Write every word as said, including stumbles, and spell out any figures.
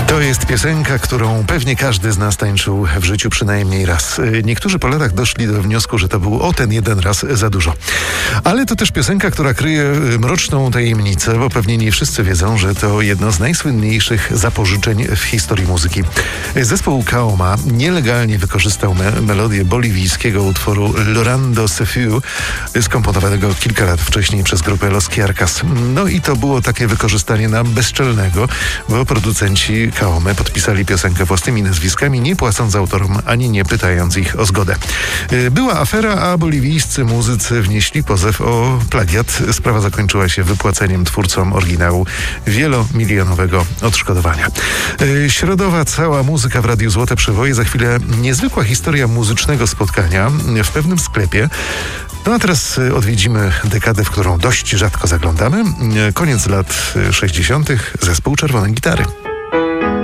To jest piosenka, którą pewnie każdy z nas tańczył w życiu przynajmniej raz. Niektórzy po latach doszli do wniosku, że to był o ten jeden raz za dużo. Ale to też piosenka, która kryje mroczną tajemnicę, bo pewnie nie wszyscy wiedzą, że to jedno z najsłynniejszych zapożyczeń w historii muzyki. Zespół Kaoma nielegalnie wykorzystał me- melodię boliwijskiego utworu Llorando Se Fue, skomponowanego kilka lat wcześniej przez grupę Los Kiarcas. No i to było takie wykorzystanie na bezczelnego, bo producenci Kaome podpisali piosenkę własnymi nazwiskami, nie płacąc autorom, ani nie pytając ich o zgodę. Była afera, a boliwijscy muzycy wnieśli pozew o plagiat. Sprawa zakończyła się wypłaceniem twórcom oryginału wielomilionowego odszkodowania. Środowa cała muzyka w Radiu Złote Przewoje. Za chwilę niezwykła historia muzycznego spotkania w pewnym sklepie. No a teraz odwiedzimy dekadę, w którą dość rzadko zaglądamy. Koniec lat sześćdziesiątych. Zespół Czerwonej Gitary.